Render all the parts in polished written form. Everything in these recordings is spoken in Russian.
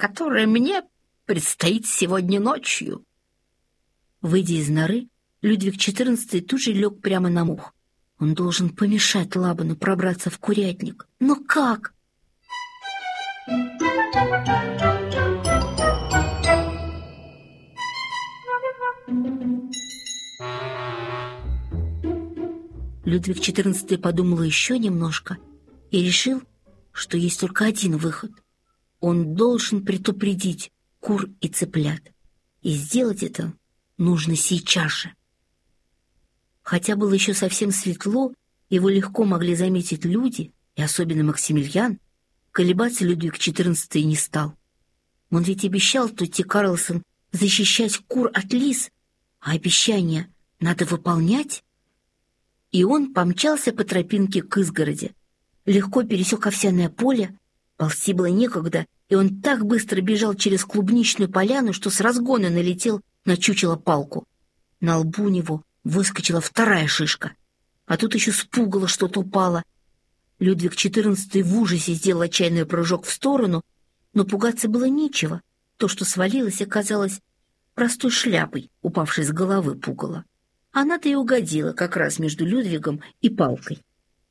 которое мне предстоит сегодня ночью». Выйдя из норы, Людвиг XIV тут же лег прямо на мох. Он должен помешать Лабану пробраться в курятник. Но как? Людвиг XIV подумал еще немножко и решил, что есть только один выход. Он должен предупредить кур и цыплят. И сделать это нужно сейчас же. Хотя было еще совсем светло, его легко могли заметить люди, и особенно Максимилиан, колебаться Людвиг XIV не стал. Он ведь обещал Тотти Карлсон защищать кур от лис, а обещание надо выполнять. И он помчался по тропинке к изгороди. Легко пересек овсяное поле, ползти было некогда, и он так быстро бежал через клубничную поляну, что с разгона налетел на чучело палку. На лбу у него выскочила вторая шишка, а тут еще с пугала что-то упало. Людвиг XIV в ужасе сделал отчаянный прыжок в сторону, но пугаться было нечего. То, что свалилось, оказалось простой шляпой, упавшей с головы пугала. Она-то и угодила как раз между Людвигом и палкой.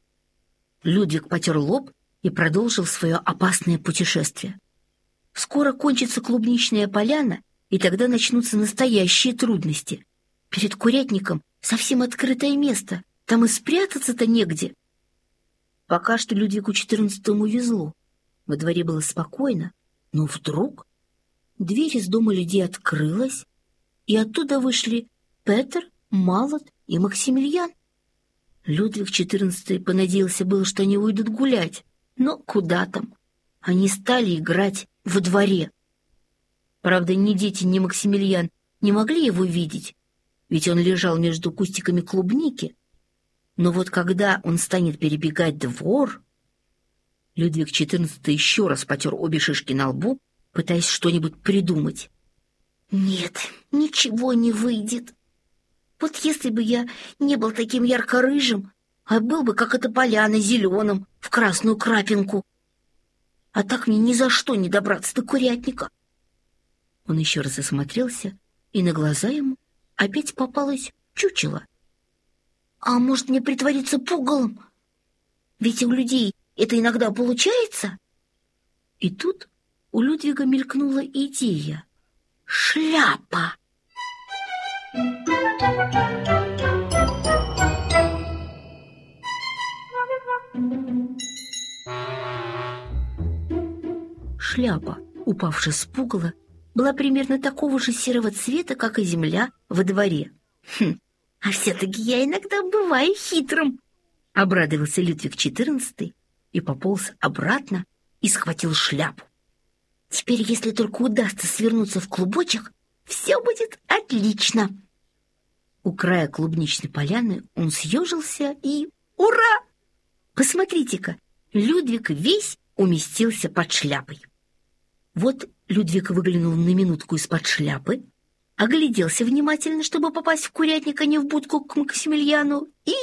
Людвиг потер лоб и продолжил свое опасное путешествие. Скоро кончится клубничная поляна, и тогда начнутся настоящие трудности. Перед курятником совсем открытое место, там и спрятаться-то негде. Пока что Людвигу XIV везло. Во дворе было спокойно, но вдруг дверь из дома людей открылась, и оттуда вышли Петр, Малат и Максимилиан. Людвиг XIV понадеялся было, что они уйдут гулять, но куда там? Они стали играть во дворе. Правда, ни дети, ни Максимилиан не могли его видеть, ведь он лежал между кустиками клубники. Но вот когда он станет перебегать двор... Людвиг XIV еще раз потер обе шишки на лбу, пытаясь что-нибудь придумать. «Нет, ничего не выйдет. Вот если бы я не был таким ярко-рыжим, а был бы, как эта поляна, зеленым, в красную крапинку. А так мне ни за что не добраться до курятника». Он еще раз осмотрелся, и на глаза ему опять попалось чучело. «А может, мне притвориться пугалом? Ведь у людей это иногда получается?» И тут у Людвига мелькнула идея. Шляпа! Шляпа, упавшая с пугала, была примерно такого же серого цвета, как и земля во дворе. «А все-таки я иногда бываю хитрым!» — обрадовался Людвиг XIV и пополз обратно и схватил шляпу. «Теперь, если только удастся свернуться в клубочек, все будет отлично!» У края клубничной поляны он съежился и... Ура! Посмотрите-ка, Людвиг весь уместился под шляпой. Вот Людвиг выглянул на минутку из-под шляпы, огляделся внимательно, чтобы попасть в курятник, а не в будку к Максимилиану, и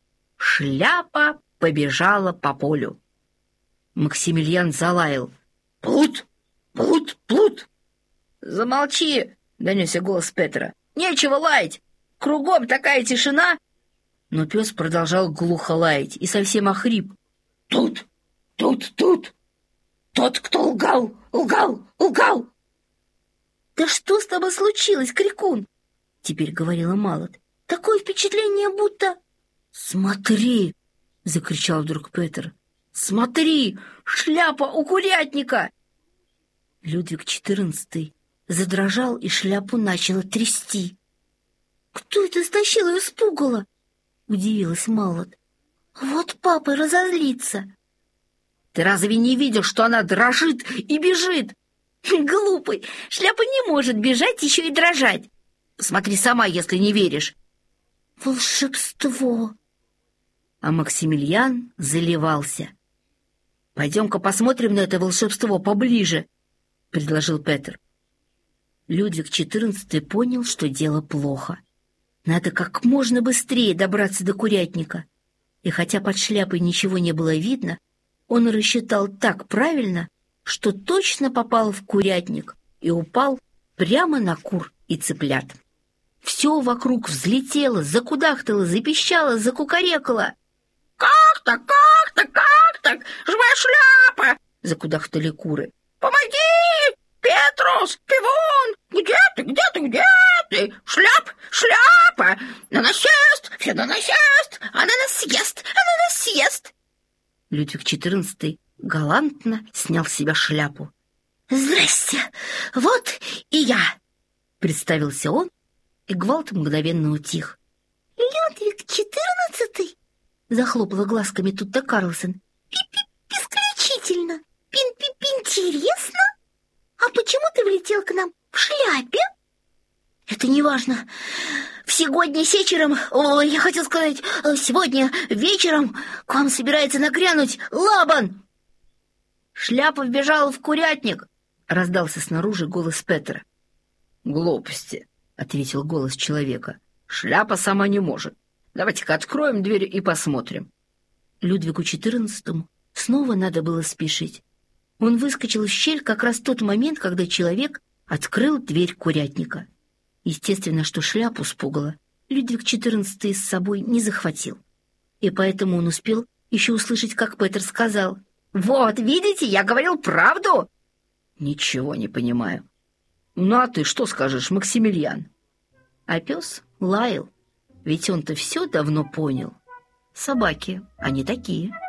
шляпа побежала по полю. Максимилиан залаял: «Плут! Плут! Плут!» «Замолчи!» — донесся голос Петра. «Нечего лаять! Кругом такая тишина!» Но пес продолжал глухо лаять и совсем охрип. «Тут! Тут! Тут! Тот, кто лгал! Лгал! Лгал!» «Да что с тобой случилось, крикун?» — теперь говорила Малат. «Такое впечатление, будто...» «Смотри!» — закричал вдруг Петр. «Смотри! Шляпа у курятника!» Людвиг XIV задрожал, и шляпу начало трясти. «Кто это стащил ее с пугала?» — удивилась Малат. «Вот папа разозлится». «Ты разве не видел, что она дрожит и бежит?» «Глупый! Шляпа не может бежать, еще и дрожать. Смотри сама, если не веришь». «Волшебство!» А Максимилиан заливался. «Пойдем-ка посмотрим на это волшебство поближе», — предложил Петр. Людвиг XIV понял, что дело плохо. Надо как можно быстрее добраться до курятника. И хотя под шляпой ничего не было видно, он рассчитал так правильно, что точно попал в курятник и упал прямо на кур и цыплят. Все вокруг взлетело, закудахтало, запищало, закукарекало. «Как так, как так, как так? Живая шляпа!» — закудахтали куры. «Помоги! Петрус! Пивун! Где ты, где ты, где ты? Шляпа! На нас ест! Все на нас ест! Она нас съест! Людвиг XIV галантно снял с себя шляпу. «Здрасте! Вот и я!» — представился он, и гвалт мгновенно утих. «Людвиг XIV?» — захлопала глазками Тутта Карлсон. «Исключительно! Интересно! А почему ты влетел к нам в шляпе?» «Это не важно. Сегодня вечером к вам собирается нагрянуть Лабан!» «Шляпа вбежала в курятник!» — раздался снаружи голос Петра. «Глупости!» — ответил голос человека. «Шляпа сама не может. Давайте-ка откроем дверь и посмотрим». Людвигу XIV снова надо было спешить. Он выскочил в щель как раз в тот момент, когда человек открыл дверь курятника. Естественно, что шляпу с пугала Людвиг XIV с собой не захватил. И поэтому он успел еще услышать, как Петр сказал: «Вот, видите, я говорил правду!» «Ничего не понимаю. Ну а ты что скажешь, Максимилиан?» А пес лаял, ведь он-то все давно понял. Собаки, они такие.